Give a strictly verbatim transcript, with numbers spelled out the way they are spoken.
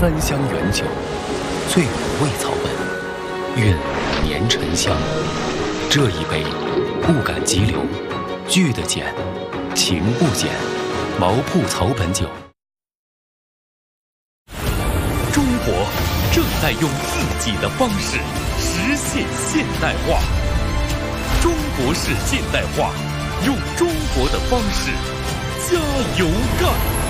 三香原酒，醉五味草本，韵年沉香。这一杯，不敢急流，聚得减，情不减。毛铺草本酒。 中国正在用自己的方式实现现代化。中国式现代化，用中国的方式加油干！